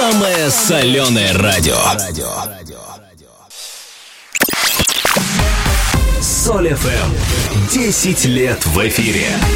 Самое соленое радио. Соль FM. 10 лет в эфире.